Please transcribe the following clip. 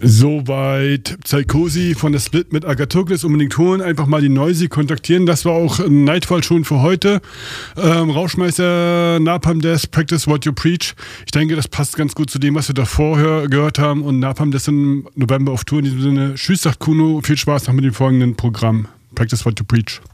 Soweit Psychosi von der Split mit Agathocles. Unbedingt holen, einfach mal die Noisy kontaktieren. Das war auch Nightfall schon für heute. Rauschmeister, Napalm Death, Practice What You Preach. Ich denke, das passt ganz gut zu dem, was wir davor gehört haben. Und Napalm Death im November auf Tour. In diesem Sinne, tschüss, sagt Kuno. Viel Spaß noch mit dem folgenden Programm. Practice What You Preach.